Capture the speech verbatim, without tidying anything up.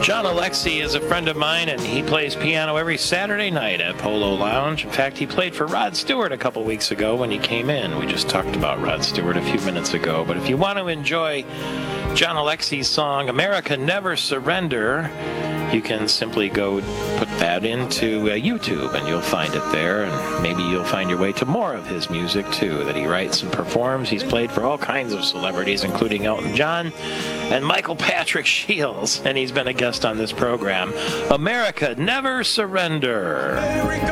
John Alexi is a friend of mine, and he plays piano every Saturday night at Polo Lounge. In fact, he played for Rod Stewart a couple weeks ago when he came in. We just talked about Rod Stewart a few minutes ago. But if you want to enjoy John Alexi's song, America Never Surrender, you can simply go put that into uh, YouTube, and you'll find it there. And maybe you'll find your way to more of his music, too, that he writes and performs. He's played for all kinds of celebrities, including Elton John and Michael Patrick Shields, and he's been a guest on this program. America Never Surrender.